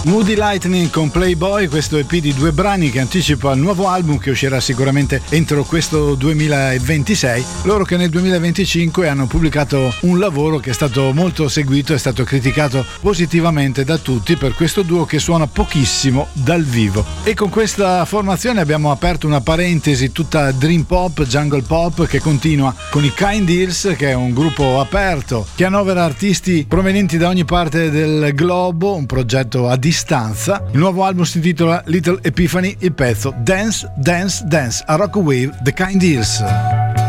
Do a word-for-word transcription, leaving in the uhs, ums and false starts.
Moody Lightning con Playboy, questo E P di due brani che anticipa il nuovo album che uscirà sicuramente entro questo duemilaventisei. Loro che nel duemilaventicinque hanno pubblicato un lavoro che è stato molto seguito, è stato criticato positivamente da tutti per questo duo che suona pochissimo dal vivo. E con questa formazione abbiamo aperto una parentesi tutta dream pop, jungle pop, che continua con i Kind Ears, che è un gruppo aperto che annovera artisti provenienti da ogni parte del globo, un progetto a distanza. Il nuovo album si intitola Little Epiphany, il pezzo Dance, Dance, Dance, a rock wave The Kind Ears.